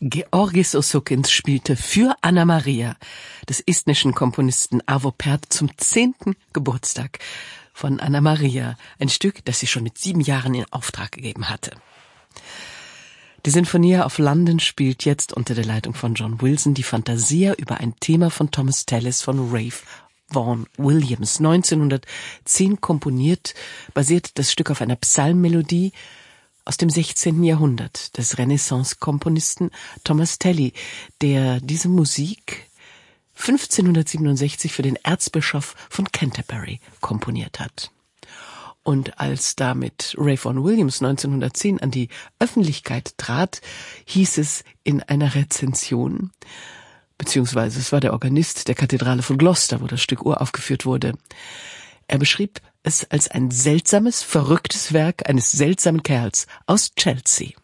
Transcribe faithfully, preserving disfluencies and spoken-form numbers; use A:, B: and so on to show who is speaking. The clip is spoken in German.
A: Georgis Ossoukins spielte für Anna Maria des estnischen Komponisten Arvo Pärt zum zehnten Geburtstag von Anna Maria, ein Stück, das sie schon mit sieben Jahren in Auftrag gegeben hatte. Die Sinfonia of London spielt jetzt unter der Leitung von John Wilson die Fantasia über ein Thema von Thomas Tallis von Ralph Vaughan Williams. neunzehnhundertzehn komponiert, basiert das Stück auf einer Psalmmelodie aus dem sechzehnten Jahrhundert des Renaissance-Komponisten Thomas Tallis, der diese Musik fünfzehnhundertsiebenundsechzig für den Erzbischof von Canterbury komponiert hat. Und als damit Ralph Vaughan Williams neunzehnhundertzehn an die Öffentlichkeit trat, hieß es in einer Rezension, beziehungsweise es war der Organist der Kathedrale von Gloucester, wo das Stück uraufgeführt wurde. Er beschrieb es als ein seltsames, verrücktes Werk eines seltsamen Kerls aus Chelsea.